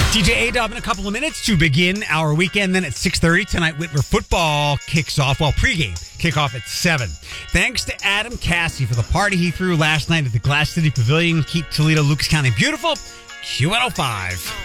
DJ A-Dub in a couple of minutes to begin our weekend. Then at 6:30 tonight, Whitmer football kicks off. Well, pregame kickoff at 7. Thanks to Adam Cassie for the party he threw last night at the Glass City Pavilion. Keep Toledo, Lucas County beautiful. Q105.